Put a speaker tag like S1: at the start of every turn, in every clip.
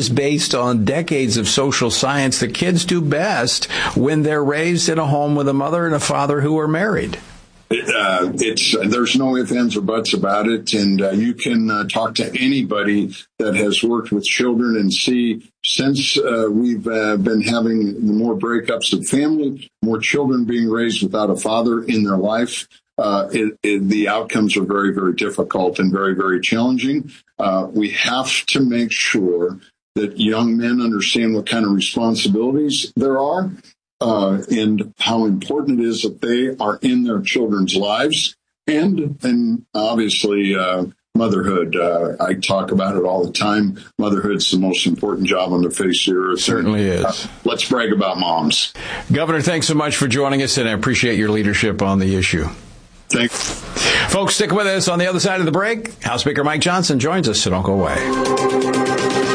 S1: is based on decades of social science that kids do best when they're raised in a home with a mother and a father who are married.
S2: There's no ifs, ands, or buts about it. And you can talk to anybody that has worked with children and see since we've been having more breakups of family, more children being raised without a father in their life. The outcomes are very, very difficult and very, very challenging. We have to make sure that young men understand what kind of responsibilities there are. And how important it is that they are in their children's lives and obviously motherhood. I talk about it all the time. Motherhood's the most important job on the face of the earth.
S1: Certainly is.
S2: Let's brag about moms.
S1: Governor, thanks so much for joining us, and I appreciate your leadership on the issue.
S2: Thanks.
S1: Folks, stick with us. On the other side of the break, House Speaker Mike Johnson joins us, so don't go away.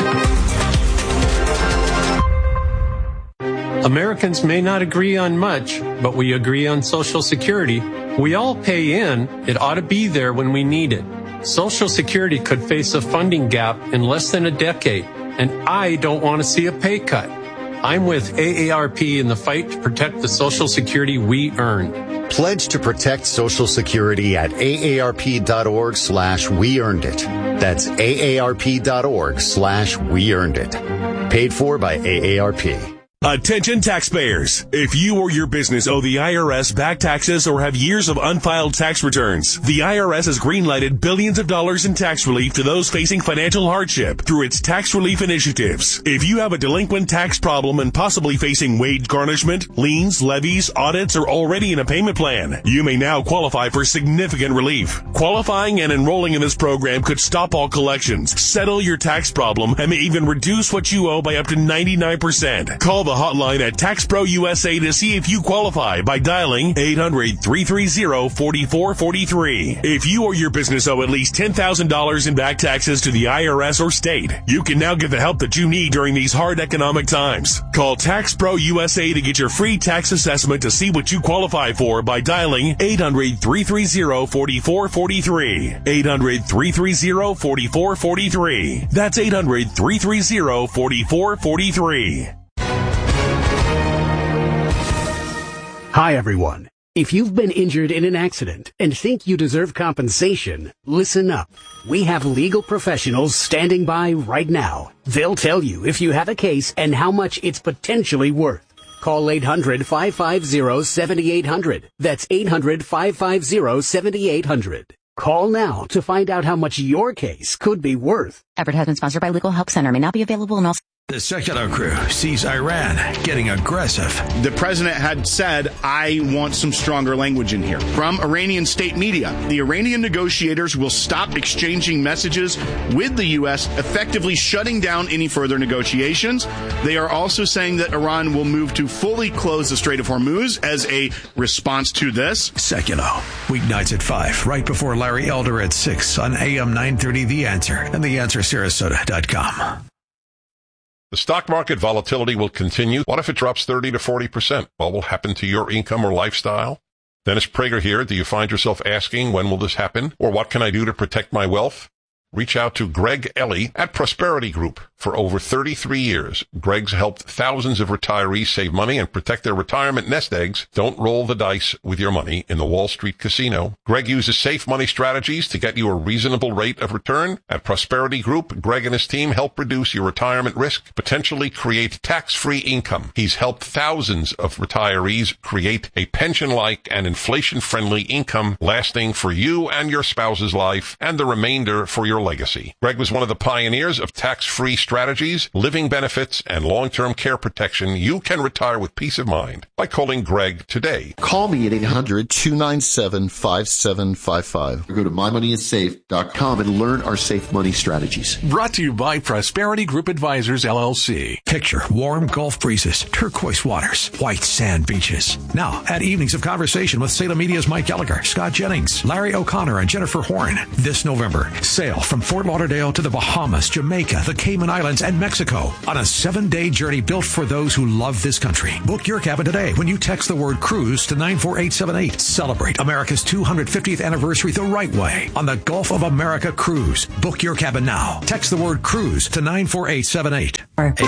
S3: Americans may not agree on much, but we agree on Social Security. We all pay in. It ought to be there when we need it. Social Security could face a funding gap in less than a decade, and I don't want to see a pay cut. I'm with AARP in the fight to protect the Social Security we earn.
S4: Pledge to protect Social Security at aarp.org/weearnedit. That's aarp.org/weearnedit. Paid for by AARP.
S5: Attention taxpayers. If you or your business owe the IRS back taxes or have years of unfiled tax returns, the IRS has greenlighted billions of dollars in tax relief to those facing financial hardship through its tax relief initiatives. If you have a delinquent tax problem and possibly facing wage garnishment, liens, levies, audits, or already in a payment plan, you may now qualify for significant relief. Qualifying and enrolling in this program could stop all collections, settle your tax problem, and may even reduce what you owe by up to 99%. Call the hotline at TaxPro USA to see if you qualify by dialing 800-330-4443. If you or your business owe at least $10,000 in back taxes to the IRS or state, you can now get the help that you need during these hard economic times. Call TaxPro USA to get your free tax assessment to see what you qualify for by dialing 800-330-4443. 800-330-4443. That's 800-330-4443.
S6: Hi, everyone. If you've been injured in an accident and think you deserve compensation, listen up. We have legal professionals standing by right now. They'll tell you if you have a case and how much it's potentially worth. Call 800-550-7800. That's 800-550-7800. Call now to find out how much your case could be worth.
S7: Advertisement sponsored by Legal Help Center. May not be available in all...
S8: The Secular Crew sees Iran getting aggressive.
S9: The president had said, I want some stronger language in here. From Iranian state media, the Iranian negotiators will stop exchanging messages with the U.S., effectively shutting down any further negotiations. They are also saying that Iran will move to fully close the Strait of Hormuz as a response to this.
S8: Secular, weeknights at 5, right before Larry Elder at 6 on AM 930 The Answer and TheAnswerSarasota.com.
S10: The stock market volatility will continue. What if it drops 30 to 40%? What will happen to your income or lifestyle? Dennis Prager here. Do you find yourself asking, when will this happen? Or what can I do to protect my wealth? Reach out to Greg Ellie at Prosperity Group. For over 33 years, Greg's helped thousands of retirees save money and protect their retirement nest eggs. Don't roll the dice with your money in the Wall Street casino. Greg uses safe money strategies to get you a reasonable rate of return. At Prosperity Group, Greg and his team help reduce your retirement risk, potentially create tax-free income. He's helped thousands of retirees create a pension-like and inflation-friendly income lasting for you and your spouse's life and the remainder for your legacy. Greg was one of the pioneers of tax-free strategies, living benefits, and long-term care protection. You can retire with peace of mind by calling Greg today.
S11: Call me at 800-297-5755. Go to mymoneyissafe.com and learn our safe money strategies.
S12: Brought to you by Prosperity Group Advisors, LLC.
S8: Picture warm Gulf breezes, turquoise waters, white sand beaches. Now, at Evenings of Conversation with Salem Media's Mike Gallagher, Scott Jennings, Larry O'Connor, and Jennifer Horn. This November, sail from Fort Lauderdale to the Bahamas, Jamaica, the Cayman Islands, and Mexico on a 7-day journey built for those who love this country. Book your cabin today when you text the word cruise to 94878. Celebrate America's 250th anniversary the right way on the Gulf of America Cruise. Book your cabin now. Text the word cruise to 94878.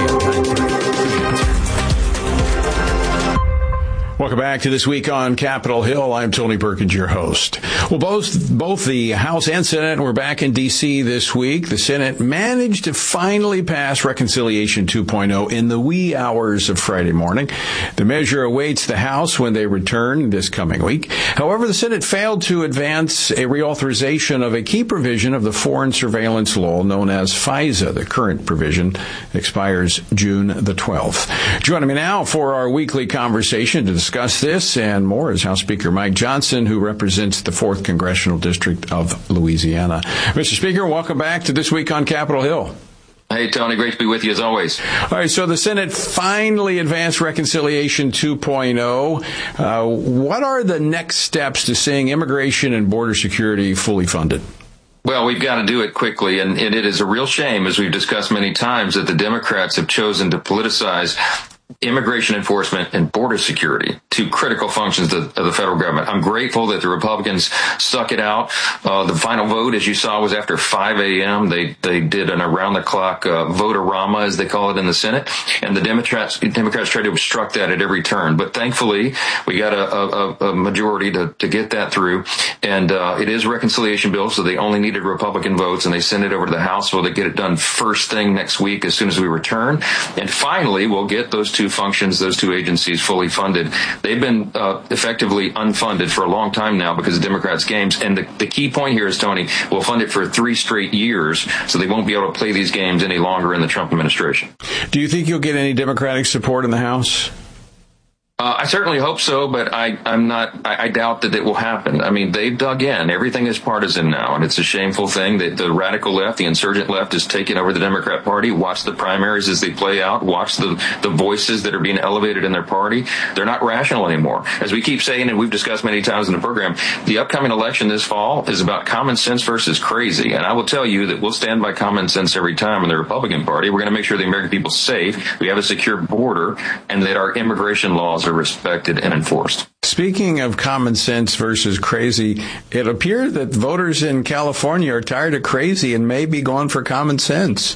S1: Welcome back to This Week on Capitol Hill. I'm Tony Perkins, your host. Well, both the House and Senate were back in D.C. this week. The Senate managed to finally pass Reconciliation 2.0 in the wee hours of Friday morning. The measure awaits the House when they return this coming week. However, the Senate failed to advance a reauthorization of a key provision of the foreign surveillance law known as FISA. The current provision expires June the 12th. Joining me now for our weekly conversation to discuss this and more is House Speaker Mike Johnson, who represents the 4th Congressional District of Louisiana. Mr. Speaker, welcome back to This Week on Capitol Hill.
S13: Hey, Tony, great to be with you as always.
S1: All right, so the Senate finally advanced Reconciliation 2.0. What are the next steps to seeing immigration and border security fully funded?
S13: Well, we've got to do it quickly, and it is a real shame, as we've discussed many times, that the Democrats have chosen to politicize immigration enforcement and border security, two critical functions of the federal government. I'm grateful that the Republicans stuck it out. The final vote, as you saw, was after 5 a.m. They did an around-the-clock vote-a-rama, as they call it in the Senate, and the Democrats tried to obstruct that at every turn. But thankfully, we got a majority to get that through, and it is a reconciliation bill, so they only needed Republican votes, and they sent it over to the House. So they get it done first thing next week as soon as we return, and finally, we'll get those two functions, those two agencies fully funded. They've been effectively unfunded for a long time now because of Democrats' games. And the key point here is, Tony, we'll fund it for 3 straight years, so they won't be able to play these games any longer in the Trump administration.
S1: Do you think you'll get any Democratic support in the House?
S13: I certainly hope so, but I doubt that it will happen. I mean, they've dug in. Everything is partisan now, and it's a shameful thing that the radical left, the insurgent left, is taking over the Democrat Party. Watch the primaries as they play out. Watch the voices that are being elevated in their party. They're not rational anymore. As we keep saying, and we've discussed many times in the program, the upcoming election this fall is about common sense versus crazy. And I will tell you that we'll stand by common sense every time in the Republican Party. We're going to make sure the American people are safe, we have a secure border, and that our immigration laws are respected and enforced.
S1: Speaking of common sense versus crazy, it appears that voters in California are tired of crazy and may be going for common sense.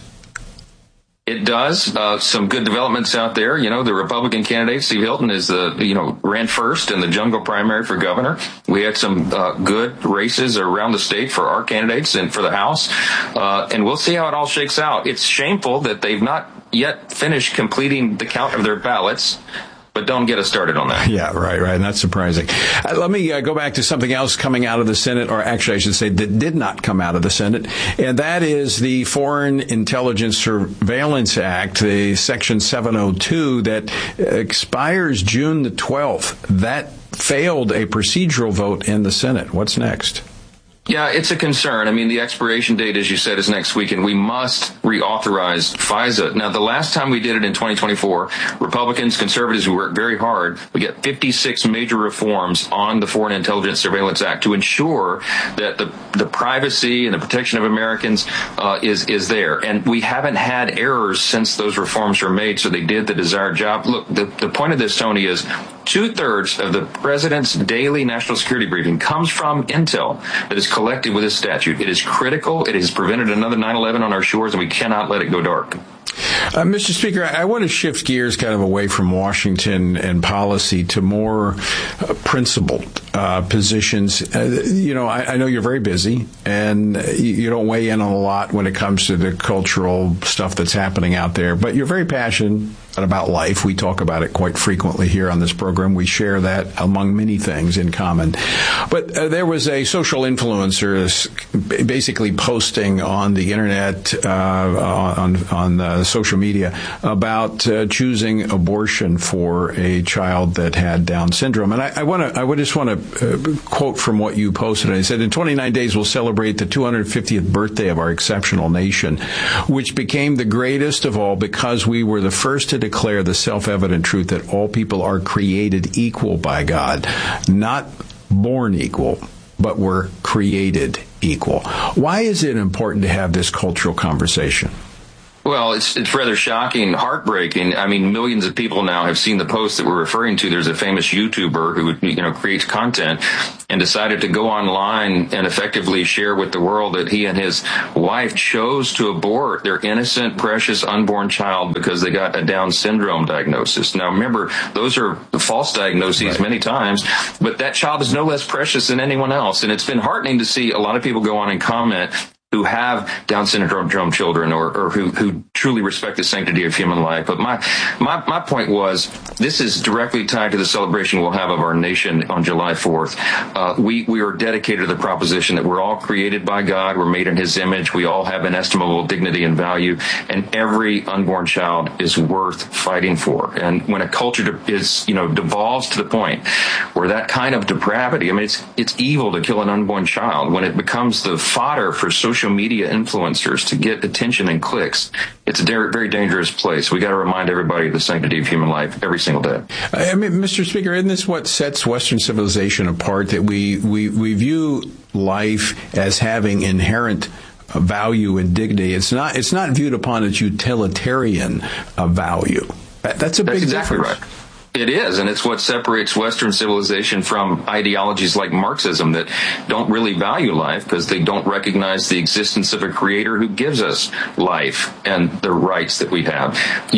S13: It does. Some good developments out there. You know, the Republican candidate, Steve Hilton, ran first in the jungle primary for governor. We had some good races around the state for our candidates and for the House. And we'll see how it all shakes out. It's shameful that they've not yet finished completing the count of their ballots. But don't get us started on that.
S1: Yeah, right. Not surprising. Let me go back to something else coming out of the Senate, or actually I should say that did not come out of the Senate, and that is the Foreign Intelligence Surveillance Act, the Section 702, that expires June the 12th. That failed a procedural vote in the Senate. What's next?
S13: Yeah, it's a concern. I mean, the expiration date, as you said, is next week, and we must reauthorize FISA. Now, the last time we did it in 2024, Republicans, conservatives, we worked very hard. We got 56 major reforms on the Foreign Intelligence Surveillance Act to ensure that the privacy and the protection of Americans is there. And we haven't had errors since those reforms were made, so they did the desired job. Look, the point of this, Tony, is 2/3 of the president's daily national security briefing comes from intel that is collected with this statute. It is critical. It has prevented another 9/11 on our shores, and we cannot let it go dark.
S1: Mr. Speaker, I want to shift gears kind of away from Washington and policy to more principled positions. I know you're very busy and you don't weigh in on a lot when it comes to the cultural stuff that's happening out there, but you're very passionate about life. We talk about it quite frequently here on this program. We share that among many things in common. But there was a social influencer basically posting on the internet, on social media, about choosing abortion for a child that had Down syndrome. And I just want to quote from what you posted. I said, in 29 days, we'll celebrate the 250th birthday of our exceptional nation, which became the greatest of all because we were the first to declare the self-evident truth that all people are created equal by God, not born equal, but were created equal. Why is it important to have this cultural conversation?
S13: Well, it's rather shocking, heartbreaking. I mean, millions of people now have seen the post that we're referring to. There's a famous YouTuber who, creates content and decided to go online and effectively share with the world that he and his wife chose to abort their innocent, precious, unborn child because they got a Down syndrome diagnosis. Now, remember, those are false diagnoses many times, but that child is no less precious than anyone else. And it's been heartening to see a lot of people go on and comment who have Down syndrome children or who truly respect the sanctity of human life. But my point was, this is directly tied to the celebration we'll have of our nation on July 4th. We are dedicated to the proposition that we're all created by God. We're made in his image. We all have inestimable dignity and value, and every unborn child is worth fighting for. And when a culture is, devolves to the point where that kind of depravity, I mean, it's evil to kill an unborn child. When it becomes the fodder for social media influencers to get attention and clicks, it's a very dangerous place. We got to remind everybody of the sanctity of human life every single day.
S1: I mean, Mr. Speaker, isn't this what sets Western civilization apart? That we view life as having inherent value and dignity. It's not viewed upon as utilitarian value. That's a big
S13: exactly
S1: difference.
S13: Right. It is, and it's what separates Western civilization from ideologies like Marxism that don't really value life because they don't recognize the existence of a creator who gives us life and the rights that we have.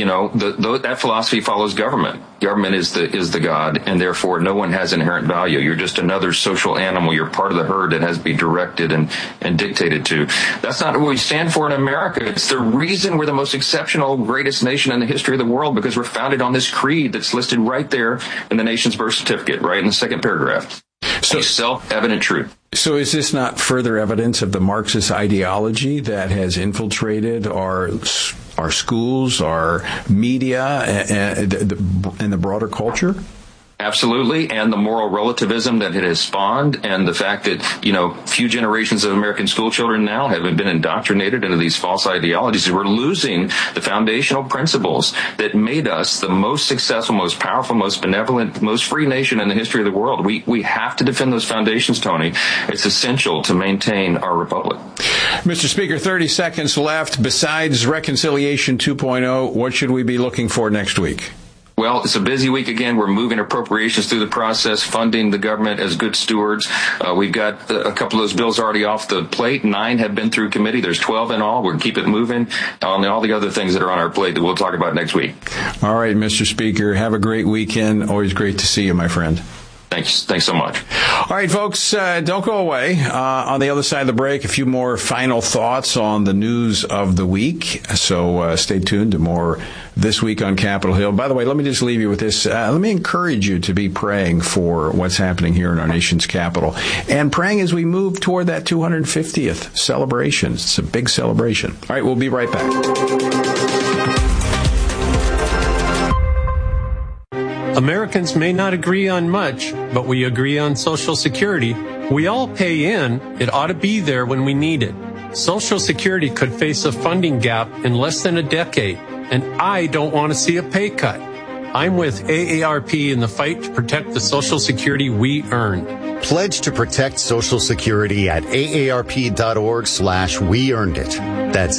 S13: That philosophy follows government. Government is the God, and therefore no one has inherent value. You're just another social animal. You're part of the herd that has to be directed and dictated to. That's not what we stand for in America. It's the reason we're the most exceptional, greatest nation in the history of the world, because we're founded on this creed that's listed right there in the nation's birth certificate, right in the second paragraph. So self-evident truth.
S1: So is this not further evidence of the Marxist ideology that has infiltrated our schools, our media, and the broader culture?
S13: Absolutely, and the moral relativism that it has spawned, and the fact that, few generations of American school children now have been indoctrinated into these false ideologies. We're losing the foundational principles that made us the most successful, most powerful, most benevolent, most free nation in the history of the world. We have to defend those foundations, Tony. It's essential to maintain our republic.
S1: Mr. Speaker, 30 seconds left. Besides Reconciliation 2.0, what should we be looking for next week?
S13: Well, it's a busy week again. We're moving appropriations through the process, funding the government as good stewards. We've got a couple of those bills already off the plate. 9 have been through committee. There's 12 in all. We'll keep it moving on all the other things that are on our plate that we'll talk about next week.
S1: All right, Mr. Speaker, have a great weekend. Always great to see you, my friend.
S13: Thanks so much.
S1: All right, folks, don't go away. On the other side of the break, a few more final thoughts on the news of the week. So stay tuned to more This Week on Capitol Hill. By the way, let me just leave you with this. Let me encourage you to be praying for what's happening here in our nation's capital, and praying as we move toward that 250th celebration. It's a big celebration. All right, we'll be right back.
S3: Americans may not agree on much, but we agree on Social Security. We all pay in. It ought to be there when we need it. Social Security could face a funding gap in less than a decade, and I don't want to see a pay cut. I'm with AARP in the fight to protect the Social Security we earned.
S4: Pledge to protect Social Security at aarp.org/weearnedit. That's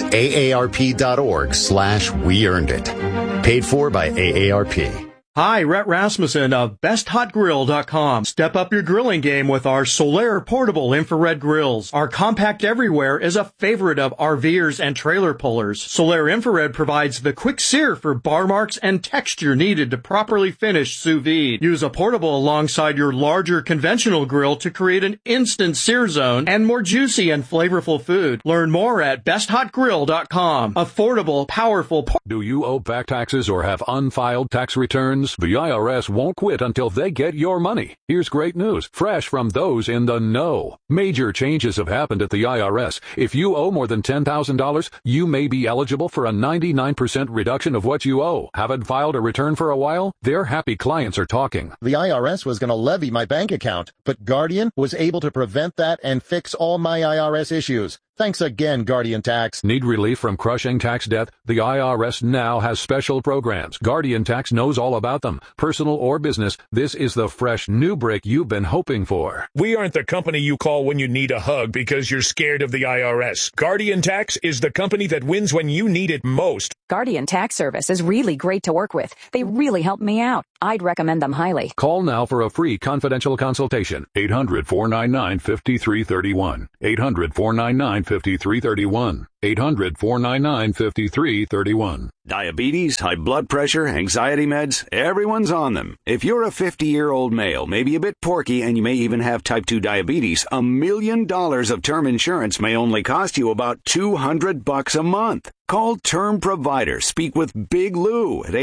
S4: aarp.org/weearnedit. Paid for by AARP.
S14: Hi, Rhett Rasmussen of BestHotGrill.com. Step up your grilling game with our Solaire portable infrared grills. Our compact everywhere is a favorite of RVers and trailer pullers. Solaire infrared provides the quick sear for bar marks and texture needed to properly finish sous vide. Use a portable alongside your larger conventional grill to create an instant sear zone and more juicy and flavorful food. Learn more at BestHotGrill.com. Affordable, powerful.
S12: Do you owe back taxes or have unfiled tax returns? The IRS won't quit until they get your money. Here's great news, fresh from those in the know. Major changes have happened at the IRS. If you owe more than $10,000, you may be eligible for a 99% reduction of what you owe. Haven't filed a return for a while? Their happy clients are talking.
S15: The IRS was going to levy my bank account, but Guardian was able to prevent that and fix all my IRS issues.
S4: Thanks again, Guardian Tax.
S12: Need relief from crushing tax debt? The IRS now has special programs. Guardian Tax knows all about them. Personal or business, this is the fresh new break you've been hoping for.
S15: We aren't the company you call when you need a hug because you're scared of the IRS. Guardian Tax is the company that wins when you need it most.
S16: Guardian Tax Service is really great to work with. They really helped me out. I'd recommend them highly.
S12: Call now for a free confidential consultation. 800-499-5331. 800-499-5331. 800-499-5331.
S17: Diabetes, high blood pressure, anxiety meds, everyone's on them. If you're a 50-year-old male, maybe a bit porky, and you may even have type 2 diabetes, $1 million of term insurance may only cost you about $200 a month. Call Term Provider. Speak with Big Lou at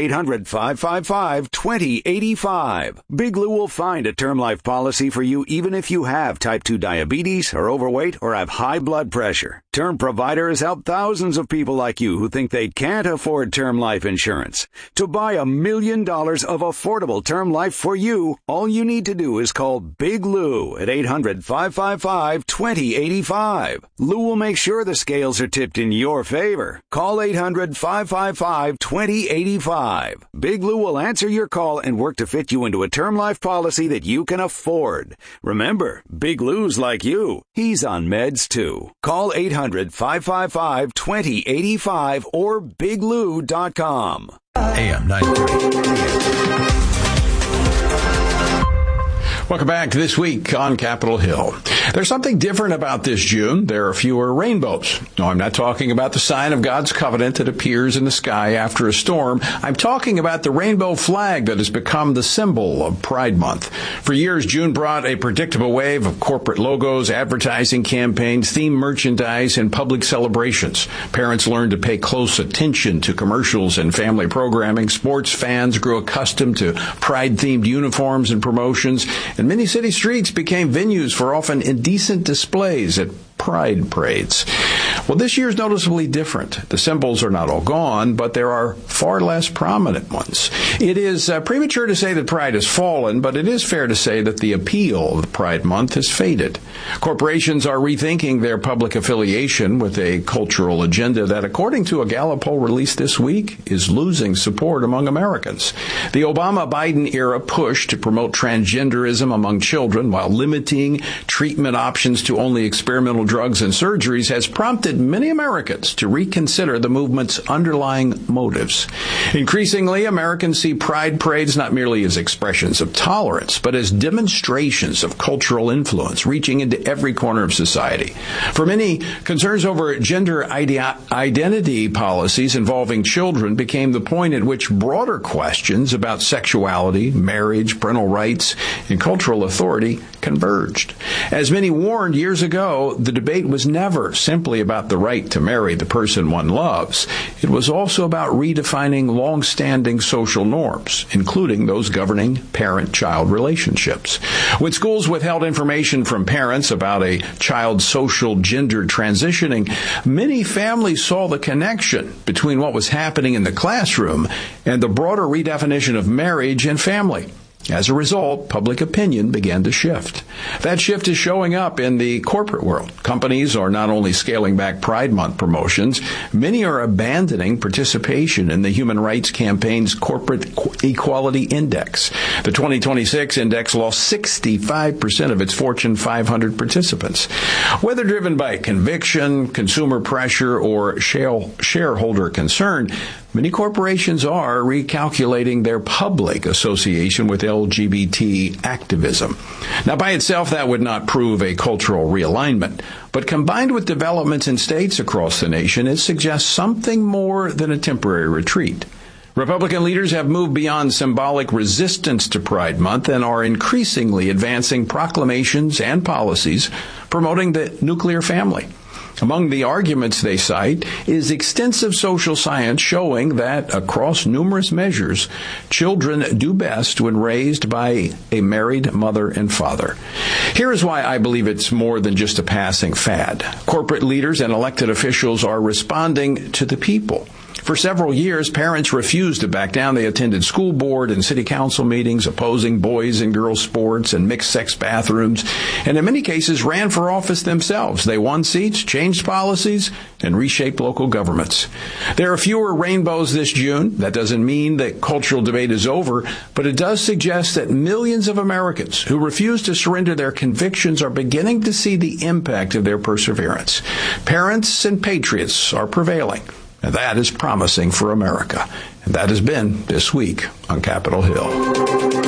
S17: 800-555-2085. Big Lou will find a term life policy for you even if you have type 2 diabetes, are overweight, or have high blood pressure. Term Provider has helped thousands of people like you who think they can't afford term life insurance. To buy $1 million of affordable term life for you, all you need to do is call Big Lou at 800-555-2085. Lou will make sure the scales are tipped in your favor. Call 800-555-2085. Big Lou will answer your call and work to fit you into a term life policy that you can afford. Remember, Big Lou's like you. He's on meds too. Call 800-555-2085 or biglou.com.
S8: AM 930.
S1: Welcome back this week on Capitol Hill. There's something different about this June. There are fewer rainbows. No, I'm not talking about the sign of God's covenant that appears in the sky after a storm. I'm talking about the rainbow flag that has become the symbol of Pride Month. For years, June brought a predictable wave of corporate logos, advertising campaigns, themed merchandise, and public celebrations. Parents learned to pay close attention to commercials and family programming. Sports fans grew accustomed to Pride-themed uniforms and promotions. And many city streets became venues for often indecent displays at pride parades. Well, this year's noticeably different. The symbols are not all gone, but there are far less prominent ones. It is premature to say that pride has fallen, but it is fair to say that the appeal of Pride Month has faded. Corporations are rethinking their public affiliation with a cultural agenda that, according to a Gallup poll released this week, is losing support among Americans. The Obama-Biden era push to promote transgenderism among children while limiting treatment options to only experimental drugs and surgeries has prompted many Americans to reconsider the movement's underlying motives. Increasingly, Americans see pride parades not merely as expressions of tolerance, but as demonstrations of cultural influence reaching into every corner of society. For many, concerns over gender identity policies involving children became the point at which broader questions about sexuality, marriage, parental rights, and cultural authority converged. As many warned years ago, the debate was never simply about the right to marry the person one loves. It was also about redefining long-standing social norms, including those governing parent-child relationships. When schools withheld information from parents about a child's social gender transitioning, many families saw the connection between what was happening in the classroom and the broader redefinition of marriage and family. As a result, public opinion began to shift. That shift is showing up in the corporate world. Companies are not only scaling back Pride Month promotions, many are abandoning participation in the Human Rights Campaign's Corporate Equality Index. The 2026 index lost 65% of its Fortune 500 participants. Whether driven by conviction, consumer pressure, or shareholder concern, many corporations are recalculating their public association with LGBT activism. Now, by itself, that would not prove a cultural realignment, but combined with developments in states across the nation, it suggests something more than a temporary retreat. Republican leaders have moved beyond symbolic resistance to Pride Month and are increasingly advancing proclamations and policies promoting the nuclear family. Among the arguments they cite is extensive social science showing that, across numerous measures, children do best when raised by a married mother and father. Here is why I believe it's more than just a passing fad. Corporate leaders and elected officials are responding to the people. For several years, parents refused to back down. They attended school board and city council meetings opposing boys and girls sports and mixed-sex bathrooms, and in many cases ran for office themselves. They won seats, changed policies, and reshaped local governments. There are fewer rainbows this June. That doesn't mean that cultural debate is over, but it does suggest that millions of Americans who refuse to surrender their convictions are beginning to see the impact of their perseverance. Parents and patriots are prevailing, and that is promising for America. And that has been This Week on Capitol Hill.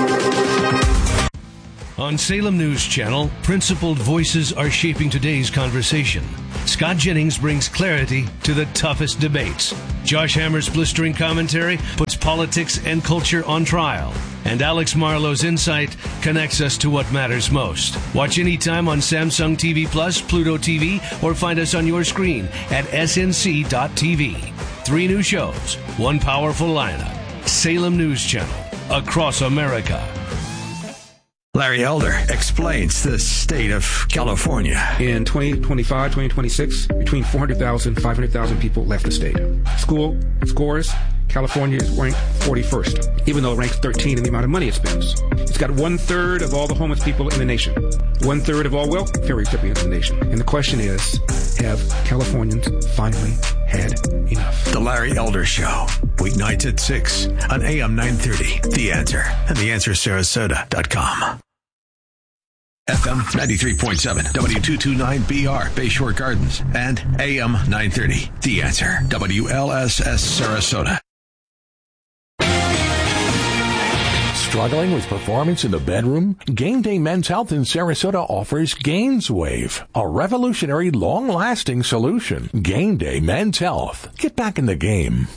S18: On Salem News Channel, principled voices are shaping today's conversation. Scott Jennings brings clarity to the toughest debates. Josh Hammer's blistering commentary puts politics and culture on trial. And Alex Marlowe's insight connects us to what matters most. Watch anytime on Samsung TV Plus, Pluto TV, or find us on your screen at snc.tv. 3 new shows, 1 powerful lineup. Salem News Channel, across America.
S8: Larry Elder explains the state of California.
S19: In 2025, 2026, between 400,000 and 500,000 people left the state. School scores, California is ranked 41st, even though it ranks 13 in the amount of money it spends. It's got 1/3 of all the homeless people in the nation, 1/3 of all welfare recipients in the nation. And the question is, have Californians finally had enough?
S8: The Larry Elder Show, weeknights at 6 on AM 930. The Answer, and theanswersarasota.com. FM 93.7, W229BR, Bayshore Gardens, and AM 930. The Answer, WLSS Sarasota.
S5: Struggling with performance in the bedroom? Game Day Men's Health in Sarasota offers GainsWave, a revolutionary, long-lasting solution. Game Day Men's Health. Get back in the game.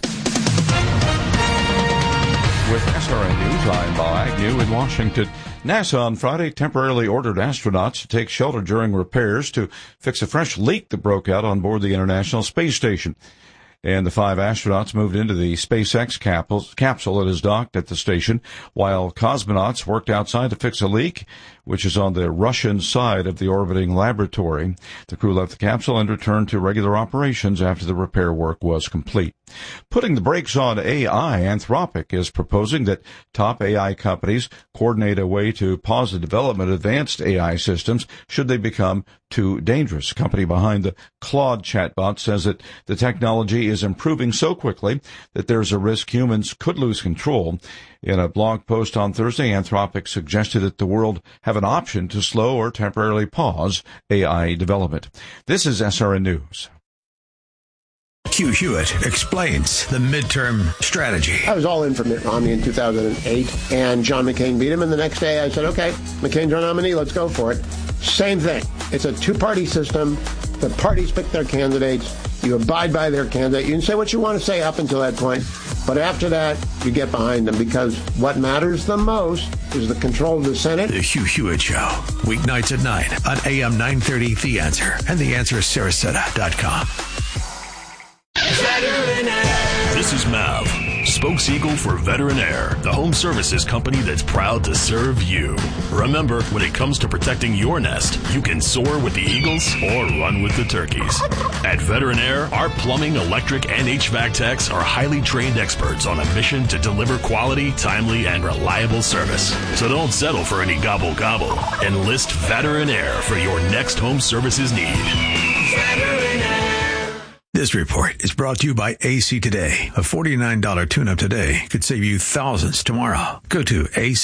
S20: With SRN News, I'm Bob Agnew in Washington. NASA on Friday temporarily ordered astronauts to take shelter during repairs to fix a fresh leak that broke out on board the International Space Station. And the 5 astronauts moved into the SpaceX capsule that is docked at the station, while cosmonauts worked outside to fix a leak, which is on the Russian side of the orbiting laboratory. The crew left the capsule and returned to regular operations after the repair work was complete. Putting the brakes on AI, Anthropic is proposing that top AI companies coordinate a way to pause the development of advanced AI systems should they become too dangerous. The company behind the Claude chatbot says that the technology is improving so quickly that there's a risk humans could lose control. In a blog post on Thursday, Anthropic suggested that the world have an option to slow or temporarily pause AI development. This is SRN News.
S8: Hugh Hewitt explains the midterm strategy.
S21: I was all in for Mitt Romney in 2008, and John McCain beat him. And the next day I said, okay, McCain's our nominee, let's go for it. Same thing. It's a 2-party system. The parties pick their candidates. You abide by their candidate. You can say what you want to say up until that point. But after that, you get behind them, because what matters the most is the control of the Senate.
S8: The Hugh Hewitt Show, weeknights at 9 on AM 930, The Answer, and theanswersarasota.com.
S22: This is Mav, spokeseagle for Veteran Air, the home services company that's proud to serve you. Remember, when it comes to protecting your nest, you can soar with the eagles or run with the turkeys. At Veteran Air, our plumbing, electric, and HVAC techs are highly trained experts on a mission to deliver quality, timely, and reliable service. So don't settle for any gobble-gobble. Enlist Veteran Air for your next home services need. Veteran Air.
S8: This report is brought to you by AC Today. A $49 tune-up today could save you thousands tomorrow. Go to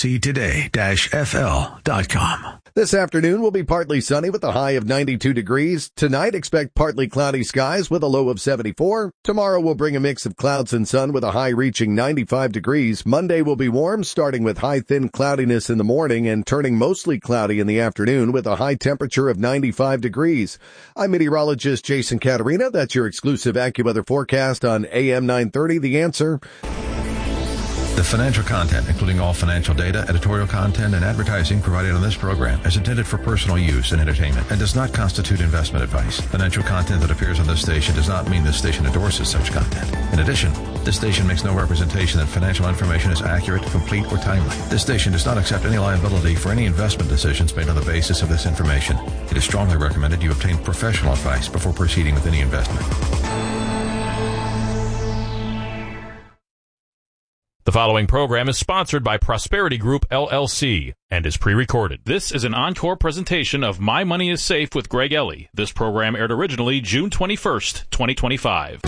S8: actoday-fl.com.
S23: This afternoon will be partly sunny with a high of 92 degrees. Tonight, expect partly cloudy skies with a low of 74. Tomorrow will bring a mix of clouds and sun with a high reaching 95 degrees. Monday will be warm, starting with high thin cloudiness in the morning and turning mostly cloudy in the afternoon with a high temperature of 95 degrees. I'm meteorologist Jason Caterina. That's your exclusive AccuWeather forecast on AM 930, The Answer.
S24: The financial content, including all financial data, editorial content, and advertising provided on this program is intended for personal use and entertainment and does not constitute investment advice. Financial content that appears on this station does not mean this station endorses such content. In addition, this station makes no representation that financial information is accurate, complete, or timely. This station does not accept any liability for any investment decisions made on the basis of this information. It is strongly recommended you obtain professional advice before proceeding with any investment.
S2: following program is sponsored by Prosperity Group, LLC, and is pre-recorded. This is an encore presentation of My Money is Safe with Greg Ellie. This program aired originally June 21st, 2025.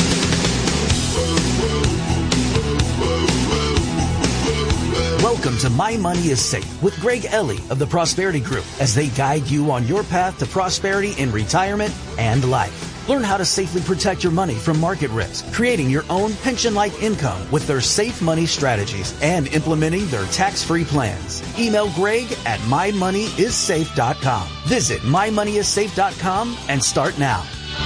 S6: Welcome to My Money is Safe with Greg Ellie of the Prosperity Group as they guide you on your path to prosperity in retirement and life. Learn how to safely protect your money from market risk, creating your own pension-like income with their safe money strategies and implementing their tax-free plans. Email Greg at mymoneyissafe.com. Visit mymoneyissafe.com and start now.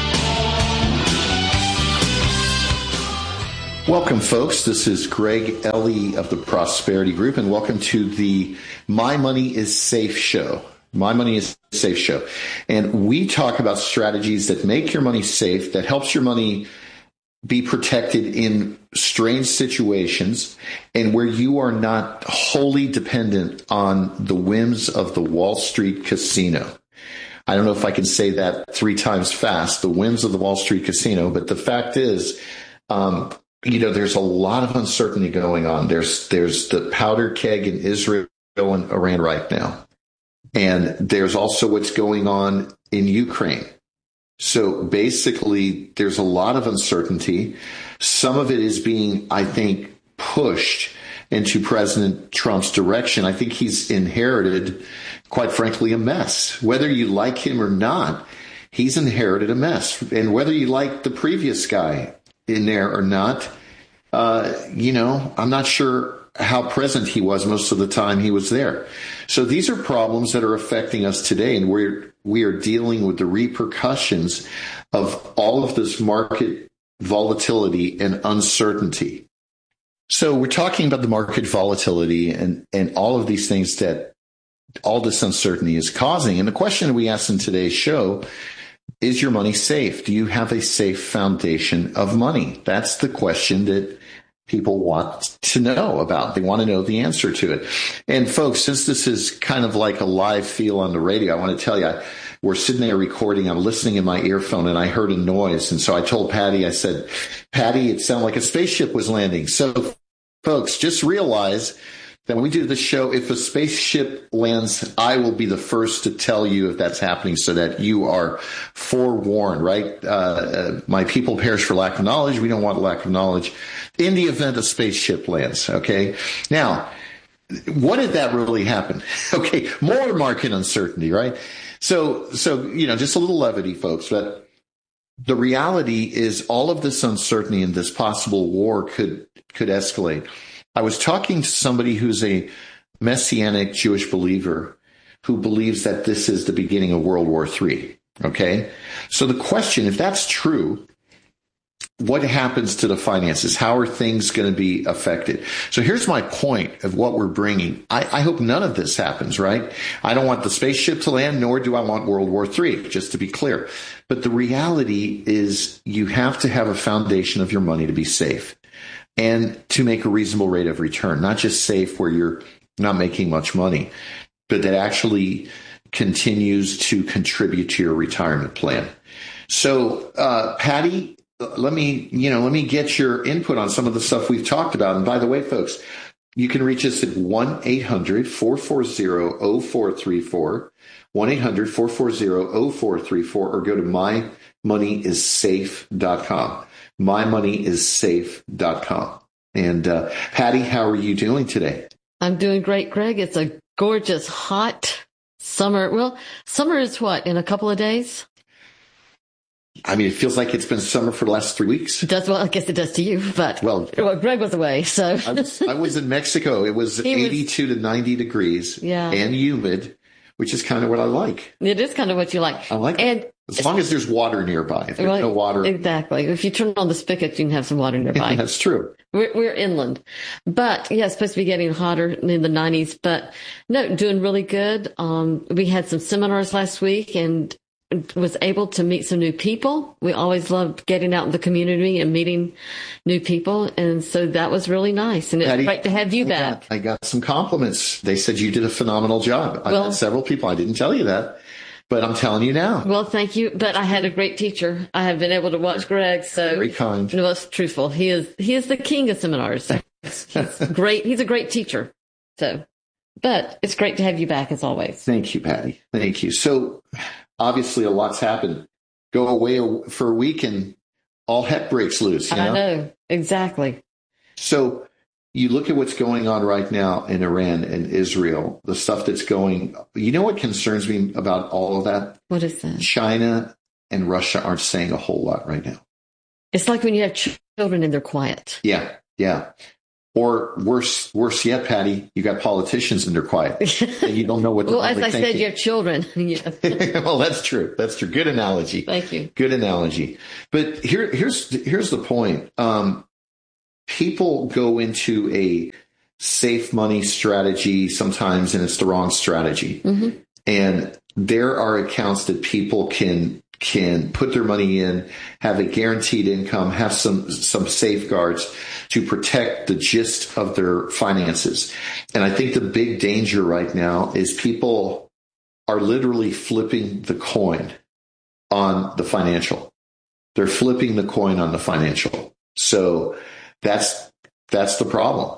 S11: Welcome, folks. This is Greg Ellie of the Prosperity Group, and welcome to the My Money is Safe show. My Money is Safe show. And we talk about strategies that make your money safe, that helps your money be protected in strange situations, and where you are not wholly dependent on the whims of the Wall Street casino. I don't know if I can say that 3 times fast, the whims of the Wall Street casino, but the fact is, there's a lot of uncertainty going on. There's the powder keg in Israel and Iran right now. And there's also what's going on in Ukraine. So basically, there's a lot of uncertainty. Some of it is being, I think, pushed into President Trump's direction. I think he's inherited, quite frankly, a mess. Whether you like him or not, he's inherited a mess. And whether you like the previous guy in there or not, I'm not sure how present he was most of the time he was there. So these are problems that are affecting us today, and we are dealing with the repercussions of all of this market volatility and uncertainty. So we're talking about the market volatility and all of these things that all this uncertainty is causing. And the question we asked in today's show, is your money safe? Do you have a safe foundation of money? That's the question that people want to know about. They want to know the answer to it. And folks, since this is kind of like a live feel on the radio, I want to tell you, we're sitting there recording. I'm listening in my earphone and I heard a noise. And so I told Patty, I said, Patty, it sounded like a spaceship was landing. So folks, just realize that when we do the show, if a spaceship lands, I will be the first to tell you if that's happening so that you are forewarned, right? My people perish for lack of knowledge. We don't want lack of knowledge in the event a spaceship lands, okay? Now, what did that really happen? Okay, more market uncertainty, right? So just a little levity, folks, but the reality is all of this uncertainty and this possible war could escalate. I was talking to somebody who's a Messianic Jewish believer who believes that this is the beginning of World War III, okay? So the question, if that's true, what happens to the finances? How are things going to be affected? So here's my point of what we're bringing. I hope none of this happens, right? I don't want the spaceship to land, nor do I want World War III, just to be clear. But the reality is you have to have a foundation of your money to be safe and to make a reasonable rate of return, not just safe where you're not making much money, but that actually continues to contribute to your retirement plan. So, Patty, let me get your input on some of the stuff we've talked about. And by the way, folks, you can reach us at 1-800-440-0434, 1-800-440-0434, or go to mymoneyissafe.com. mymoneyissafe.com. And Patty, how are you doing today?
S7: I'm doing great, Greg. It's a gorgeous, hot summer. Well, summer is what, in a couple of days?
S11: I mean, it feels like it's been summer for the last 3 weeks.
S7: It does. Well, I guess it does to you, but well Greg was away, so.
S11: I was in Mexico. It was 82 to 90 degrees and humid, which is kind of what I like.
S7: It is kind of what you like.
S11: I like it. As long as there's water nearby. If there's no water. Exactly.
S7: If you turn on the spigot, you can have some water nearby.
S11: That's true.
S7: We're inland. But, yeah, it's supposed to be getting hotter in the 90s. But, no, doing really good. We had some seminars last week and was able to meet some new people. We always loved getting out in the community and meeting new people. And so that was really nice. And it's great to have you back.
S11: I got some compliments. They said you did a phenomenal job. I had several people. I didn't tell you that, but I'm telling you now.
S7: Well, thank you. But I had a great teacher. I have been able to watch Greg. So
S11: very kind.
S7: No, it's truthful. He is the king of seminars. He's great. He's a great teacher. So, but it's great to have you back as always.
S11: Thank you, Patty. Thank you. So obviously a lot's happened. Go away for a week and all heck breaks loose. You know?
S7: I know. Exactly.
S11: So you look at what's going on right now in Iran and Israel, the stuff that's going, you know what concerns me about all of that?
S7: What is that?
S11: China and Russia aren't saying a whole lot right now.
S7: It's like when you have children and they're quiet.
S11: Yeah. Or worse yet, Patty, you got politicians and they're quiet. And you don't know what they're
S7: well, as I
S11: thinking.
S7: said, you have children. Yeah.
S11: Well, that's true. Good analogy.
S7: Thank you.
S11: Good analogy. But here's the point. People go into a safe money strategy sometimes, and it's the wrong strategy.
S7: Mm-hmm.
S11: And there are accounts that people can put their money in, have a guaranteed income, have some safeguards to protect the gist of their finances. And I think the big danger right now is people are literally flipping the coin on the financial. They're flipping the coin on the financial. So that's the problem.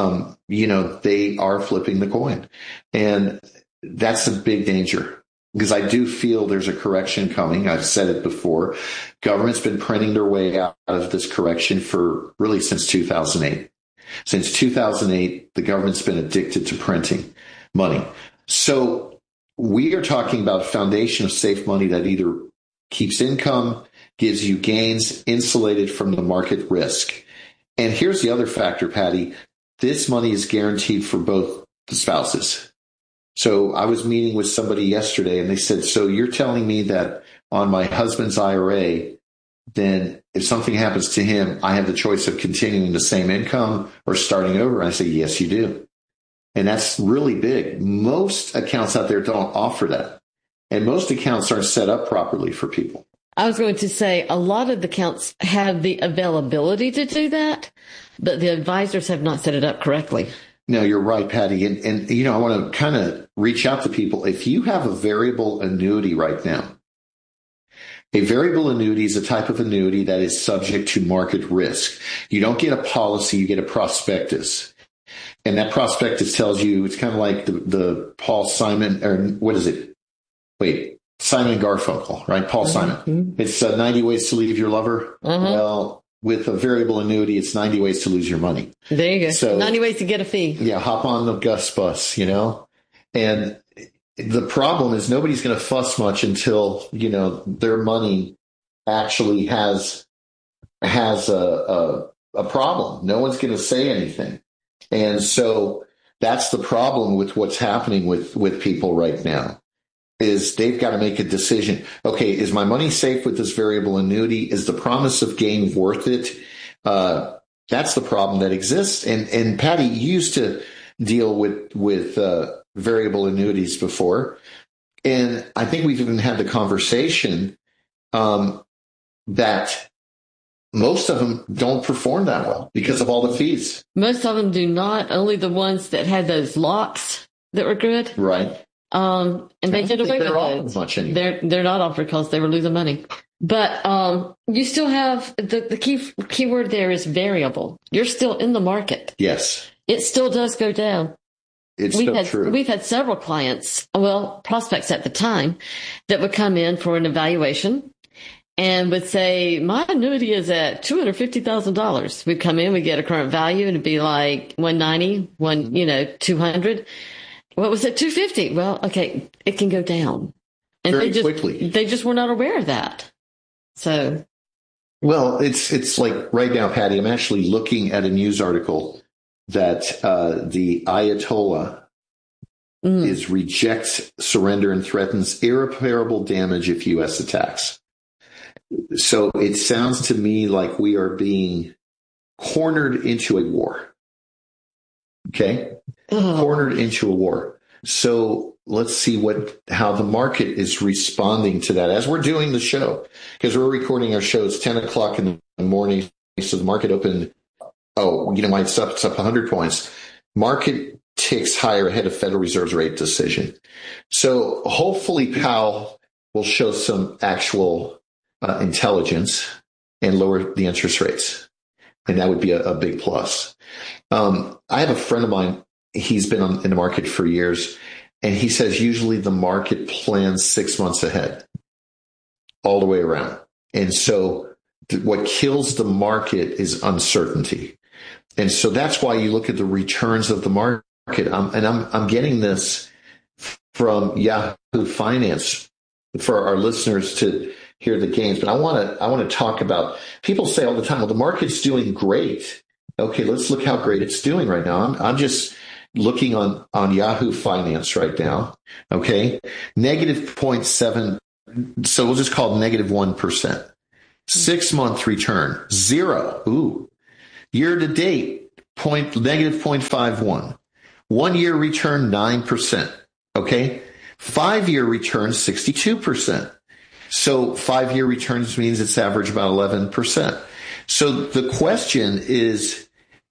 S11: They are flipping the coin, and that's a big danger. Because I do feel there's a correction coming. I've said it before. Government's been printing their way out of this correction for really since 2008. Since 2008, the government's been addicted to printing money. So we are talking about a foundation of safe money that either keeps income, gives you gains, insulated from the market risk. And here's the other factor, Patty. This money is guaranteed for both the spouses. So I was meeting with somebody yesterday and they said, so you're telling me that on my husband's IRA, then if something happens to him, I have the choice of continuing the same income or starting over? And I say, yes, you do. And that's really big. Most accounts out there don't offer that. And most accounts aren't set up properly for people.
S7: I was going to say a lot of the accounts have the availability to do that, but the advisors have not set it up correctly.
S11: No, you're right, Patty. And I want to kind of reach out to people. If you have a variable annuity right now, a variable annuity is a type of annuity that is subject to market risk. You don't get a policy, you get a prospectus. And that prospectus tells you, it's kind of like the Paul Simon, or what is it? Simon and Garfunkel, right? Paul Simon. Mm-hmm. It's 90 ways to leave your lover. Mm-hmm. Well, with a variable annuity, it's 90 ways to lose your money.
S7: There you go. So 90 ways to get a fee.
S11: Yeah, hop on the Gus bus, And the problem is nobody's going to fuss much until, their money actually has a problem. No one's going to say anything. And so that's the problem with what's happening with people right now. Is they've got to make a decision. Okay, is my money safe with this variable annuity? Is the promise of gain worth it? That's the problem that exists. And Patty, you used to deal with variable annuities before. And I think we've even had the conversation that most of them don't perform that well because of all the fees.
S7: Most of them do not. Only the ones that had those locks that were good.
S11: Right.
S7: And they did away with those. They're not offered because they were losing money. But you still have the key word there is variable. You're still in the market.
S11: Yes.
S7: It still does go down.
S11: It's still true.
S7: We've had several clients, prospects at the time, that would come in for an evaluation and would say, my annuity is at $250,000. We'd come in, we get a current value, and it'd be like 190, 200. What was it? 250. Well, okay, it can go down. And
S11: very quickly.
S7: They just were not aware of that. So.
S11: Well, it's like right now, Patty, I'm actually looking at a news article that the Ayatollah rejects surrender and threatens irreparable damage if U.S. attacks. So it sounds to me like we are being cornered into a war. Okay? Cornered into a war. So let's see how the market is responding to that as we're doing the show, because we're recording our show. It's 10 o'clock in the morning. So the market opened. It's up 100 points. Market ticks higher ahead of Federal Reserve's rate decision. So hopefully Powell will show some actual intelligence and lower the interest rates. And that would be a big plus. I have a friend of mine. He's been in the market for years, and he says usually the market plans 6 months ahead, all the way around. And so what kills the market is uncertainty. And so that's why you look at the returns of the market. I'm getting this from Yahoo Finance for our listeners to hear the gains. But I want to talk about, people say all the time, well, the market's doing great. Okay, let's look how great it's doing right now. I'm just looking on Yahoo Finance right now. Okay, negative 0.7. So we'll just call it negative 1%. 6 month return, 0. Ooh. Year to date, negative 0.51. 1 year return, 9%. Okay. 5 year return, 62%. So 5 year returns means it's average about 11%. So the question is,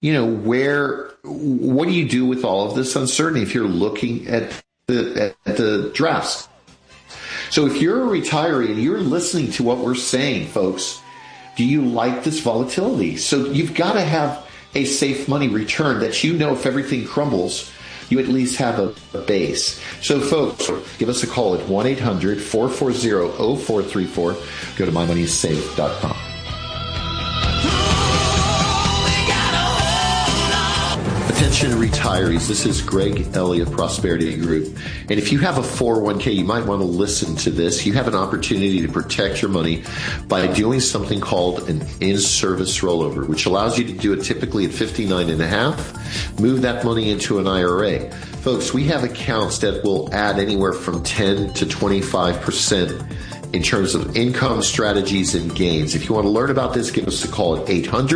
S11: what do you do with all of this uncertainty if you're looking at the drafts? So if you're a retiree and you're listening to what we're saying, folks, do you like this volatility? So you've got to have a safe money return that if everything crumbles, you at least have a base. So folks, give us a call at 1-800-440-0434. Go to mymoneyissafe.com. Attention retirees, this is Greg Ellie of Prosperity Group. And if you have a 401k, you might want to listen to this. You have an opportunity to protect your money by doing something called an in-service rollover, which allows you to do it typically at 59.5, move that money into an IRA. Folks, we have accounts that will add anywhere from 10 to 25% in terms of income, strategies, and gains. If you want to learn about this, give us a call at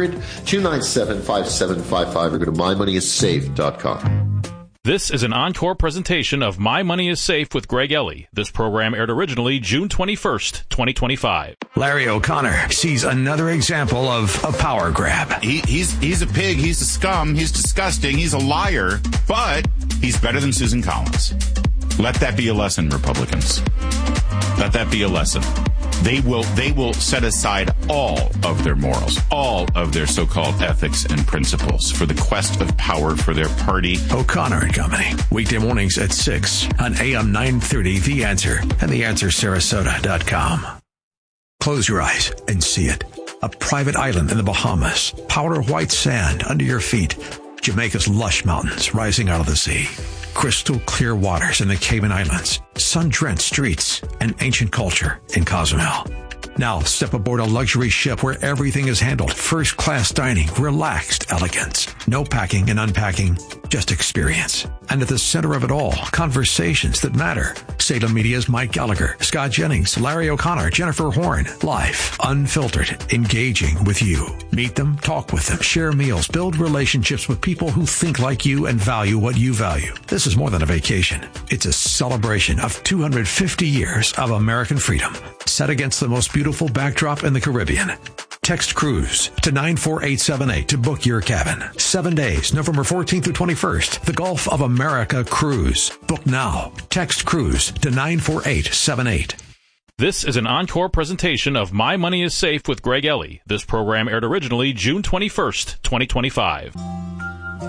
S11: 800-297-5755 or go to mymoneyissafe.com.
S2: This is an encore presentation of My Money is Safe with Greg Ellie. This program aired originally June 21st, 2025.
S8: Larry O'Connor sees another example of a power grab.
S3: He's a pig. He's a scum. He's disgusting. He's a liar. But he's better than Susan Collins. Let that be a lesson, Republicans. Let that be a lesson. They will set aside all of their morals, all of their so-called ethics and principles for the quest of power for their party.
S8: O'Connor and Company, weekday mornings at 6 on AM 930, The Answer, and TheAnswerSarasota.com. Close your eyes and see it. A private island in the Bahamas, powder white sand under your feet, Jamaica's lush mountains rising out of the sea, crystal clear waters in the Cayman Islands, sun-drenched streets, and ancient culture in Cozumel. Now step aboard a luxury ship where everything is handled. First-class dining, relaxed elegance. No packing and unpacking, just experience. And at the center of it all, conversations that matter. Salem Media's Mike Gallagher, Scott Jennings, Larry O'Connor, Jennifer Horn. Live, unfiltered, engaging with you. Meet them, talk with them, share meals, build relationships with people who think like you and value what you value. This is more than a vacation. It's a celebration of 250 years of American freedom, set against the most beautiful backdrop in the Caribbean. Text cruise to 94878 to book your cabin. 7 days, November 14th through 21st. The Gulf of America Cruise. Book now. Text cruise to 94878.
S2: This is an encore presentation of My Money is Safe with Greg Ellie. This program aired originally June 21st, 2025.